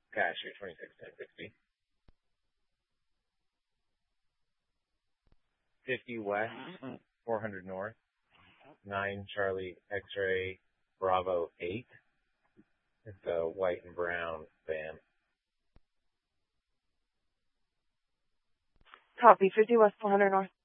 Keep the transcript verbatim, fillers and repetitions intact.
Cash, your twenty-six ten sixty. fifty West, four hundred North, nine Charlie X-Ray, Bravo eight. It's a white and brown van. Copy, fifty West, four hundred North.